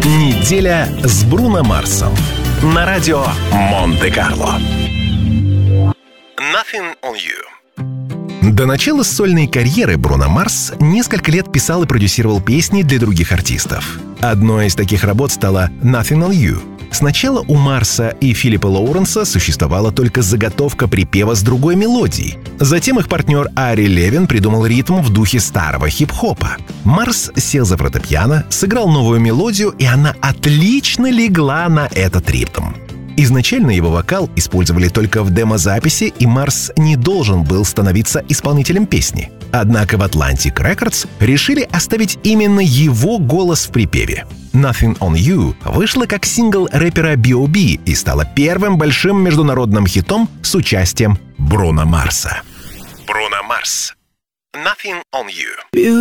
Неделя с Бруно Марсом на радио Монте-Карло. Nothing on You. До начала сольной карьеры Бруно Марс несколько лет писал и продюсировал песни для других артистов. Одной из таких работ стала «Nothing on You». Сначала у Марса и Филиппа Лоуренса существовала только заготовка припева с другой мелодией. Затем их партнер Ари Левин придумал ритм в духе старого хип-хопа. Марс сел за фортепиано, сыграл новую мелодию, и она отлично легла на этот ритм. Изначально его вокал использовали только в демозаписи, и Марс не должен был становиться исполнителем песни. Однако в Atlantic Records решили оставить именно его голос в припеве. «Nothing on You» вышла как сингл рэпера B.O.B. и стала первым большим международным хитом с участием Бруно Марса. Бруно Марс. «Nothing on You».